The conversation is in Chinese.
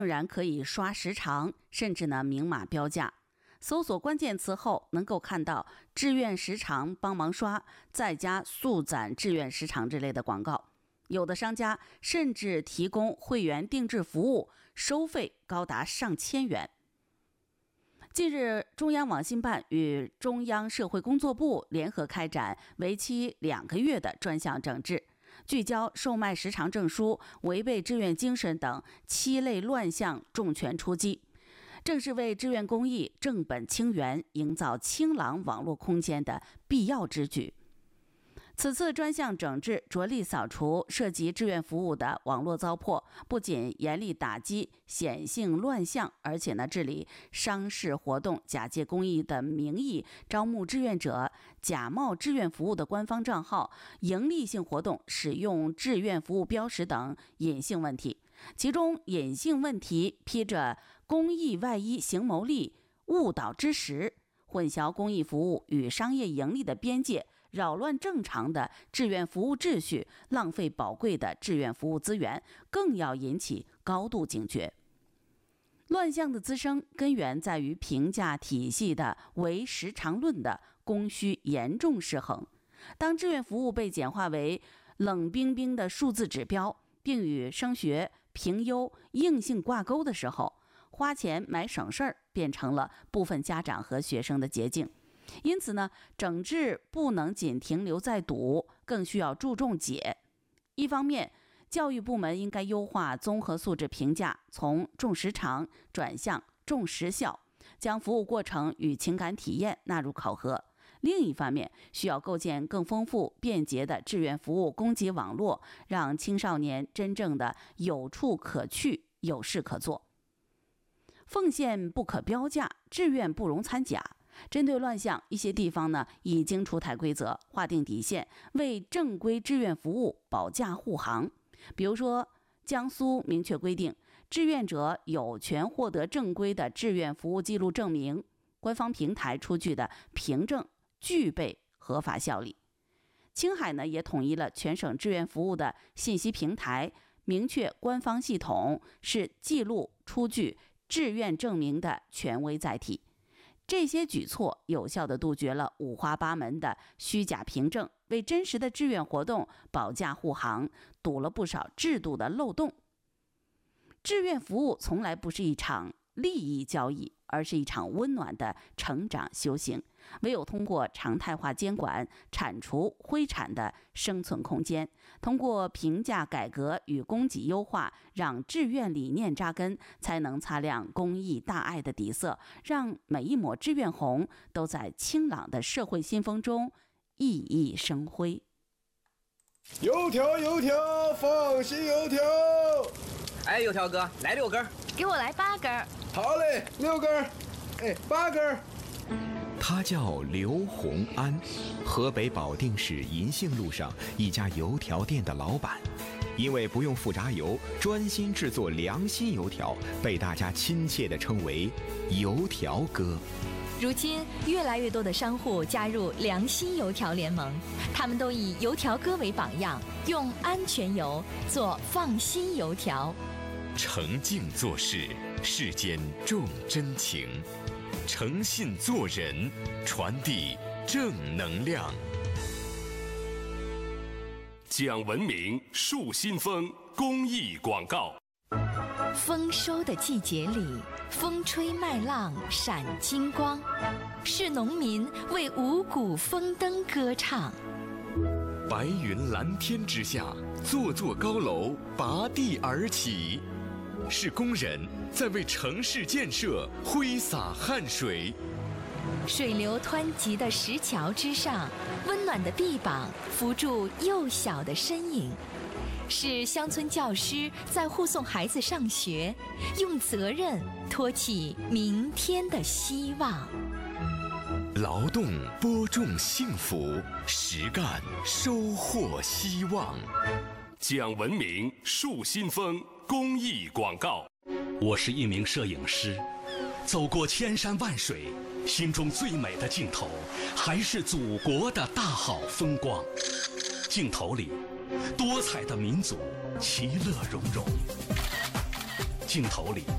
仍然可以刷时长，甚至呢明码标价。搜索关键词后能够看到志愿时长帮忙刷，再加速攒志愿时长之类的广告。有的商家甚至提供会员定制服务，收费高达上千元。近日，中央网信办与中央社会工作部联合开展为期2个月的专项整治，聚焦售卖时长证书、违背志愿精神等7类乱象，重拳出击，正是为志愿公益正本清源、营造清朗网络空间的必要之举。此次专项整治着力扫除涉及志愿服务的网络糟粕，不仅严厉打击显性乱象，而且治理商事活动假借公益的名义招募志愿者、假冒志愿服务的官方账号、营利性活动使用志愿服务标识等隐性问题。其中隐性问题披着公益外衣行牟利、误导之实，混淆公益服务与商业盈利的边界，扰乱正常的志愿服务秩序，浪费宝贵的志愿服务资源，更要引起高度警觉。乱象的滋生根源在于评价体系的唯时长论的供需严重失衡。当志愿服务被简化为冷冰冰的数字指标，并与升学、评优硬性挂钩的时候，花钱买省事儿变成了部分家长和学生的捷径。因此整治不能仅停留在堵，更需要注重解。一方面，教育部门应该优化综合素质评价，从重时长转向重时效，将服务过程与情感体验纳入考核。另一方面，需要构建更丰富便捷的志愿服务供给网络，让青少年真正的有处可去、有事可做。奉献不可标价，志愿不容参假。针对乱象，一些地方已经出台规则，划定底线，为正规志愿服务保驾护航。比如说，江苏明确规定，志愿者有权获得正规的志愿服务记录证明，官方平台出具的凭证具备合法效力。青海也统一了全省志愿服务的信息平台，明确官方系统是记录出具志愿证明的权威载体。这些举措有效地杜绝了五花八门的虚假凭证，为真实的志愿活动保驾护航，堵了不少制度的漏洞。志愿服务从来不是一场利益交易，而是一场温暖的成长修行。唯有通过常态化监管，铲除灰产的生存空间，通过评价改革与供给优化，让志愿理念扎根，才能擦亮公益大爱的底色，让每一抹志愿红都在清朗的社会新风中熠熠生辉。 油条油条，放心油条。 哎，油条哥，来6根。 给我来8根。 好嘞，6根。哎，8根。 他叫刘洪安，河北保定市银杏路上一家油条店的老板。因为不用复炸油，专心制作良心油条，被大家亲切地称为油条哥。 如今越来越多的商户加入良心油条联盟，他们都以油条哥为榜样，用安全油做放心油条。 诚敬做事，世间重真情；诚信做人，传递正能量。讲文明树新风公益广告。 丰收的季节里，风吹麦浪闪金光，是农民为五谷丰登歌唱。 白云蓝天之下，座座高楼拔地而起，是工人在为城市建设挥洒汗水。 水流湍急的石桥之上，温暖的臂膀扶住幼小的身影，是乡村教师在护送孩子上学，用责任托起明天的希望。 劳动播种幸福，实干收获希望。讲文明树新风公益广告。 我是一名摄影师，走过千山万水，心中最美的镜头还是祖国的大好风光。镜头里多彩的民族其乐融融，镜头里